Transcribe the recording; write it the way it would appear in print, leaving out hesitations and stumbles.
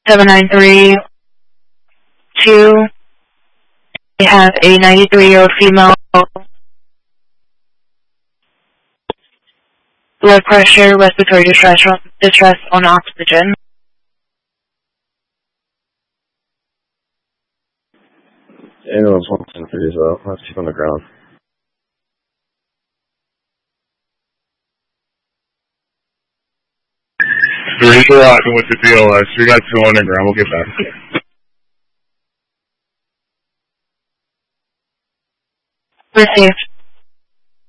793-2. We have a 93-year-old female. Blood pressure, respiratory distress on oxygen. Ambulance 110 is up. Let's keep on the ground. Three rocking with the DLS. We got 2 on the ground. We'll get back. Received.